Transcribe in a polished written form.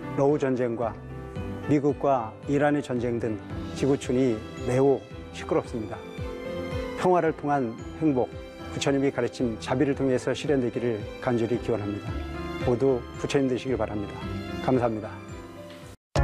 러우 전쟁과 미국과 이란의 전쟁 등 지구촌이 매우 시끄럽습니다. 평화를 통한 행복, 부처님이 가르친 자비를 통해서 실현되기를 간절히 기원합니다. 모두 부처님 되시길 바랍니다. 감사합니다.